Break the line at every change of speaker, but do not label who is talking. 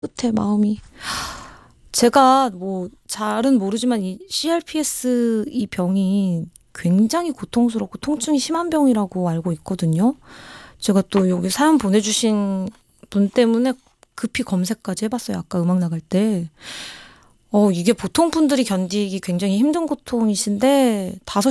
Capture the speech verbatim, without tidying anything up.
끝에 마음이. 제가 뭐 잘은 모르지만 이 씨알피에스 이 병이 굉장히 고통스럽고 통증이 심한 병이라고 알고 있거든요. 제가 또 여기 사연 보내주신 분 때문에 급히 검색까지 해봤어요. 아까 음악 나갈 때. 어, 이게 보통 분들이 견디기 굉장히 힘든 고통이신데 다섯